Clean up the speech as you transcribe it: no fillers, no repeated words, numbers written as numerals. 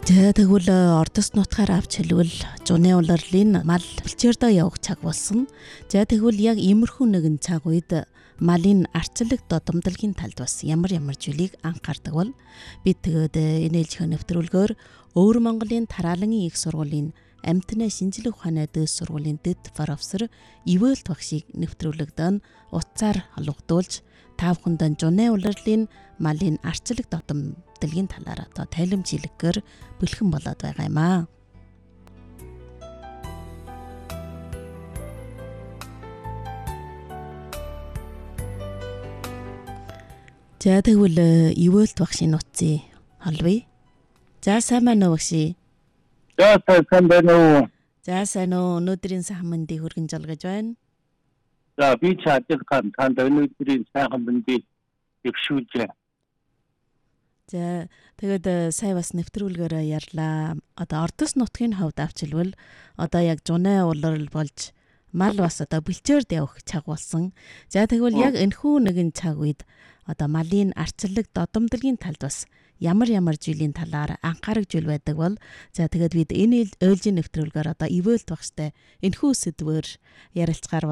За тэгвэл ордос нутгаар авч хэлвэл зуны улирлын мал бэлчээрдөө явах цаг болсон. За тэгвэл яг иймэрхүү нэгэн цаг үед малын арчлаг додомдолгийн талд бас ямар зүйлийг анхаардаг бол бид тэгээд энэ ээлжийн нэвтрүүлгээр Өвөр Монголын Тараалангийн их сургуулийн Амьтны шинжлэх ухааны дэс сургуулийн дэд профессор Ивэлт багшийг нэвтрүүлэгдэн утсаар холбогдуулж та бүхэнд зуны улирлын малын арчлаг додомдолгийн талаар тайлбарлахаар бэлхэн болоод байгаа юм аа. За тэгвэл Ивэлт багшийн утсыг холбоё. За сайн байна уу багш? За сайн байна уу? За сайн уу. Өнөөдрийн сайн мэндийг хүргэн залгаж байна. За би чадсан танд өнөөдрийн сайхан мэндийг дэвшүүлж. За тэгээд сая бас нэвтрүүлгээр ярьлаа. Одоо ордос нутгийн хувьд авчилбал одоо яг зуны улирал болж мал бас одоо бэлчээрд явах цаг болсон. За тэгвэл яг энэхүү нэгэн цаг үед одоо малын арчлаг додомдолгийн талд бас ямар зүйлийн талаар анхаарах зүйл байдаг бол за тэгээд бид энэ ээлжийн нэвтрүүлгээр одоо Ивэлт багштай энэхүү сэдвээр ярилцгаар